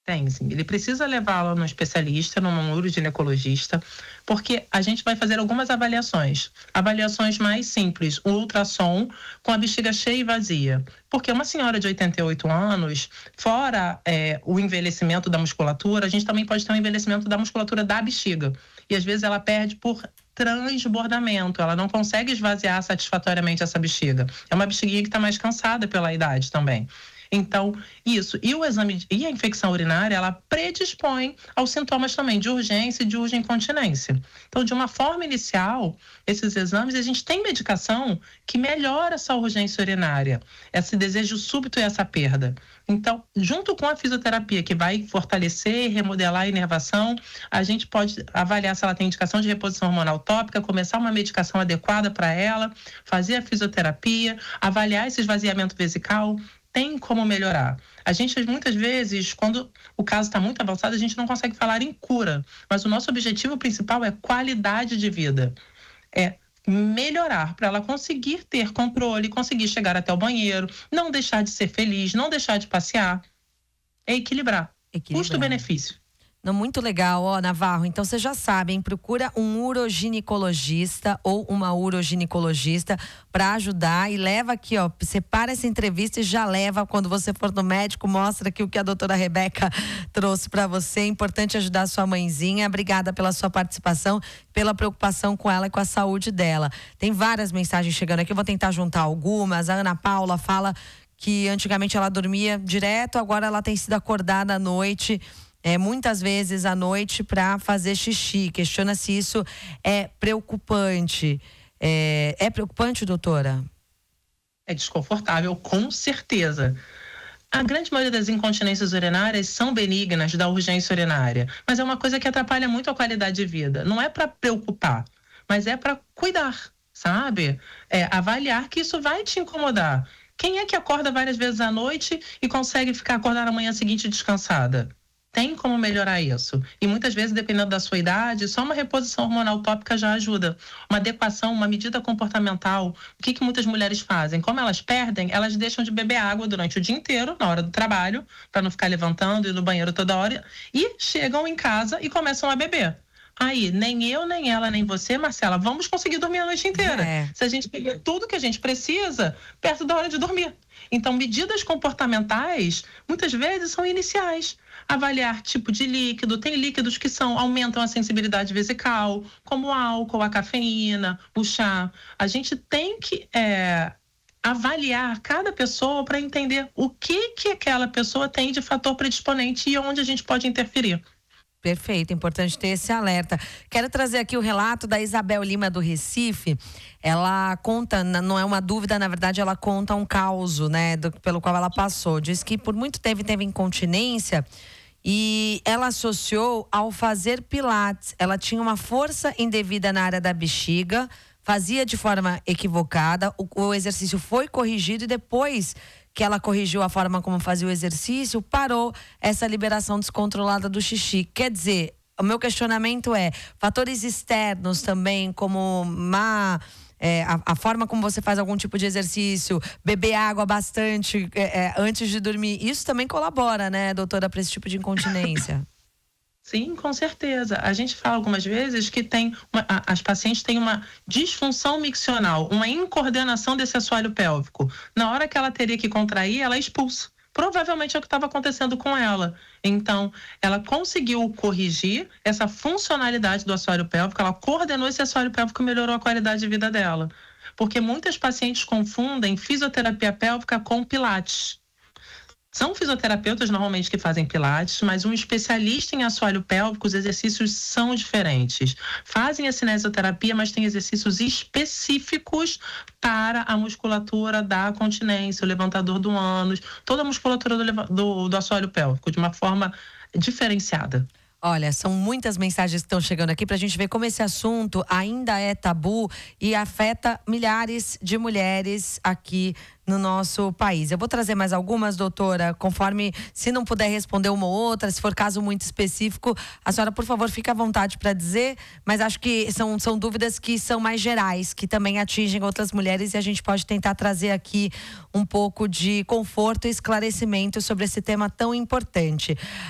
Tem, sim. Ele precisa levá-la no especialista, num uroginecologista, porque a gente vai fazer algumas avaliações. Avaliações mais simples, o ultrassom com a bexiga cheia e vazia. Porque uma senhora de 88 anos, fora o envelhecimento da musculatura, a gente também pode ter um envelhecimento da musculatura da bexiga. E às vezes ela perde por transbordamento, ela não consegue esvaziar satisfatoriamente essa bexiga. É uma bexiguinha que está mais cansada pela idade também. Então, isso. E o exame e a infecção urinária, ela predispõe aos sintomas também de urgência e de urgência-incontinência. Então, de uma forma inicial, esses exames, a gente tem medicação que melhora essa urgência urinária, esse desejo súbito e essa perda. Então, junto com a fisioterapia, que vai fortalecer e remodelar a inervação, a gente pode avaliar se ela tem indicação de reposição hormonal tópica, começar uma medicação adequada para ela, fazer a fisioterapia, avaliar esse esvaziamento vesical. Tem como melhorar. A gente, muitas vezes, quando o caso está muito avançado, a gente não consegue falar em cura. Mas o nosso objetivo principal é qualidade de vida. É melhorar para ela conseguir ter controle, conseguir chegar até o banheiro, não deixar de ser feliz, não deixar de passear. É equilibrar. Custo-benefício. Não, muito legal, ó, Navarro. Então vocês já sabem, procura um uroginecologista ou uma uroginecologista para ajudar e leva aqui, ó, separa essa entrevista e já leva quando você for no médico, mostra aqui o que a doutora Rebeca trouxe para você. É importante ajudar a sua mãezinha. Obrigada pela sua participação, pela preocupação com ela e com a saúde dela. Tem várias mensagens chegando aqui, eu vou tentar juntar algumas. A Ana Paula fala que antigamente ela dormia direto, agora ela tem sido acordada à noite. Muitas vezes à noite para fazer xixi. Questiona se isso é preocupante. É preocupante, doutora? É desconfortável, com certeza. A grande maioria das incontinências urinárias são benignas da urgência urinária, mas é uma coisa que atrapalha muito a qualidade de vida. Não é para preocupar, mas é para cuidar, sabe? Avaliar que isso vai te incomodar. Quem é que acorda várias vezes à noite e consegue ficar acordada na manhã seguinte descansada? Tem como melhorar isso. E muitas vezes, dependendo da sua idade, só uma reposição hormonal tópica já ajuda. Uma adequação, uma medida comportamental. O que muitas mulheres fazem? Como elas perdem, elas deixam de beber água durante o dia inteiro, na hora do trabalho, para não ficar levantando e no banheiro toda hora, e chegam em casa e começam a beber. Aí, nem eu, nem ela, nem você, Marcela, vamos conseguir dormir a noite inteira. Se a gente pegar tudo que a gente precisa perto da hora de dormir. Então, medidas comportamentais, muitas vezes, são iniciais. Avaliar tipo de líquido, tem líquidos que aumentam a sensibilidade vesical, como o álcool, a cafeína, o chá. A gente tem que avaliar cada pessoa para entender o que aquela pessoa tem de fator predisponente e onde a gente pode interferir. Perfeito, importante ter esse alerta. Quero trazer aqui o relato da Isabel Lima do Recife. Ela conta, não é uma dúvida, na verdade ela conta um caos, né, pelo qual ela passou. Diz que por muito tempo teve incontinência e ela associou ao fazer pilates. Ela tinha uma força indevida na área da bexiga, fazia de forma equivocada, o exercício foi corrigido e depois que ela corrigiu a forma como fazia o exercício, parou essa liberação descontrolada do xixi. Quer dizer, o meu questionamento é, fatores externos também, como a forma como você faz algum tipo de exercício, beber água bastante antes de dormir, isso também colabora, né, doutora, para esse tipo de incontinência? Sim, com certeza. A gente fala algumas vezes que as pacientes têm uma disfunção miccional, uma incoordenação desse assoalho pélvico. Na hora que ela teria que contrair, ela expulsa. Provavelmente é o que estava acontecendo com ela. Então, ela conseguiu corrigir essa funcionalidade do assoalho pélvico, ela coordenou esse assoalho pélvico e melhorou a qualidade de vida dela. Porque muitas pacientes confundem fisioterapia pélvica com pilates. São fisioterapeutas normalmente que fazem pilates, mas um especialista em assoalho pélvico, os exercícios são diferentes. Fazem a cinesioterapia, mas tem exercícios específicos para a musculatura da continência, o levantador do ânus, toda a musculatura do assoalho pélvico, de uma forma diferenciada. Olha, são muitas mensagens que estão chegando aqui para a gente ver como esse assunto ainda é tabu e afeta milhares de mulheres aqui no nosso país. Eu vou trazer mais algumas, doutora, conforme, se não puder responder uma ou outra, se for caso muito específico, a senhora, por favor, fique à vontade para dizer, mas acho que são dúvidas que são mais gerais, que também atingem outras mulheres e a gente pode tentar trazer aqui um pouco de conforto e esclarecimento sobre esse tema tão importante.